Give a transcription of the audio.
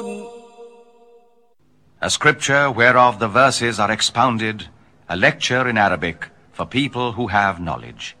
A scripture whereof the verses are expounded, a lecture in Arabic for people who have knowledge.